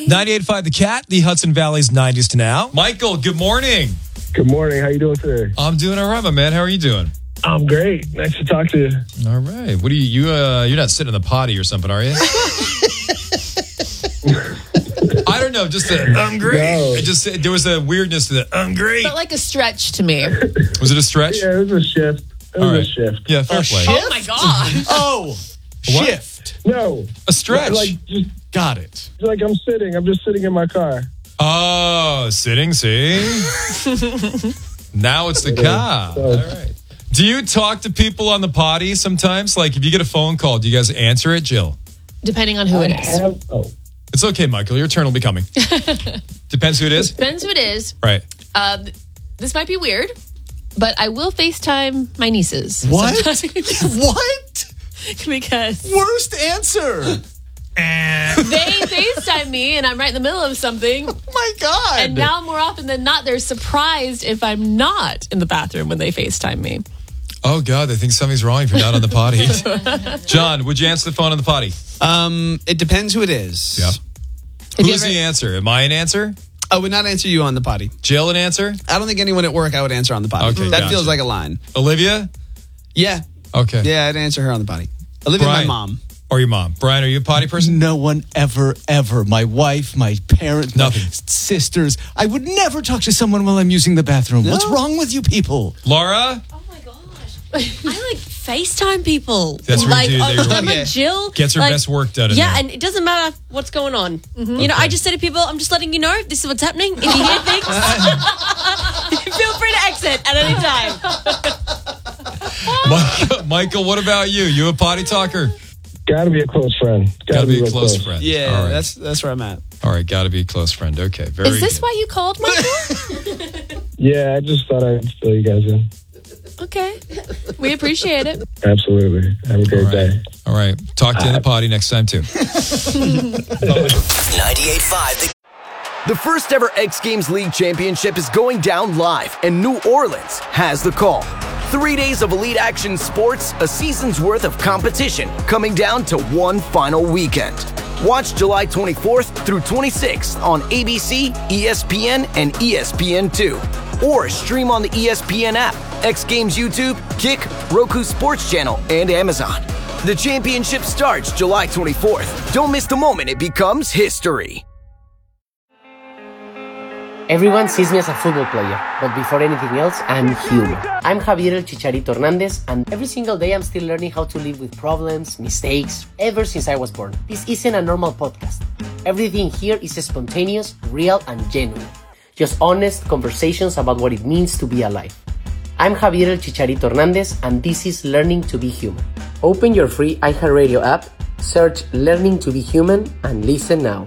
98.5 The Cat, the Hudson Valley's 90s to now. Michael, good morning. Good morning. How you doing today? I'm doing all right, my man. How are you doing? I'm great. Nice to talk to you. All right. What do you're not sitting in the potty or something, are you? I don't know. Just I'm great. No. There was a weirdness to that. I'm great. Felt like a stretch to me. Was it a stretch? Yeah, it was a shift. A shift. Yeah, fair play. Oh my god. Oh, What? shift. No. A stretch. Got it. Like I'm sitting. I'm just sitting in my car. Oh, sitting, see? Now it's the car. All right. Do you talk to people on the potty sometimes? Like if you get a phone call, do you guys answer it, Jill? Depending on who it is. It's okay, Michael. Your turn will be coming. Depends who it is? Depends who it is. Right. This might be weird, but I will FaceTime my nieces. What? sometimes. What? Because Worst answer. they FaceTime me and I'm right in the middle of something. Oh my God. And now more often than not, they're surprised if I'm not in the bathroom when they FaceTime me. Oh, God. They think something's wrong if you're not on the potty. John, would you answer the phone on the potty? It depends who it is. Yeah. Who's the answer? Am I an answer? I would not answer you on the potty. Jill an answer? I don't think anyone at work I would answer on the potty. Okay, that gotcha. feels like a line. Olivia? Yeah. Okay. Yeah, I'd answer her on the potty. Olivia, Brian. my mom. Or your mom. Brian, are you a potty person? No one ever. My wife, my parents, Nothing. my sisters. I would never talk to someone while I'm using the bathroom. No. What's wrong with you people? Laura? Oh my gosh. I like FaceTime people. That's what you do. I'm Yeah. like Jill. Gets her best work done in Yeah, there. and it doesn't matter what's going on. You know, I just say to people, I'm just letting you know this is what's happening. If you hear things, feel free to exit at any time. Michael, what about you? You a potty talker? Gotta be a close friend. Gotta be a real close friend. Yeah, All right. that's where I'm at. All right, gotta be a close friend. Okay, very Is this good. why you called, Michael? Yeah, I just thought I'd fill you guys in. Okay. We appreciate it. Absolutely. Have a great day. All right. Talk to you in the potty next time, too. 98.5 The first ever X Games League Championship is going down live, and New Orleans has the call. 3 days of elite action sports, a season's worth of competition, coming down to one final weekend. Watch July 24th through 26th on ABC, ESPN, and ESPN2. Or stream on the ESPN app, X Games YouTube, Kick, Roku Sports Channel, and Amazon. The championship starts July 24th. Don't miss the moment it becomes history. Everyone sees me as a football player, but before anything else, I'm human. I'm Javier El Chicharito Hernandez, and every single day I'm still learning how to live with problems, mistakes, ever since I was born. This isn't a normal podcast. Everything here is spontaneous, real, and genuine. Just honest conversations about what it means to be alive. I'm Javier El Chicharito Hernandez, and this is Learning to be Human. Open your free iHeartRadio app, search Learning to be Human, and listen now.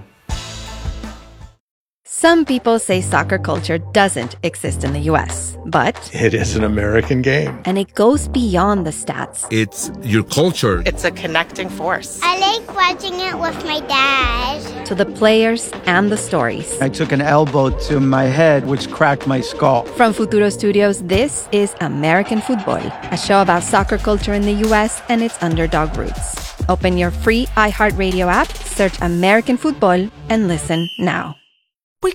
Some people say soccer culture doesn't exist in the U.S., but it is an American game. And it goes beyond the stats. It's your culture. It's a connecting force. I like watching it with my dad. To the players and the stories. I took an elbow to my head, which cracked my skull. From Futuro Studios, this is American Football, a show about soccer culture in the U.S. and its underdog roots. Open your free iHeartRadio app, search American Football, and listen now.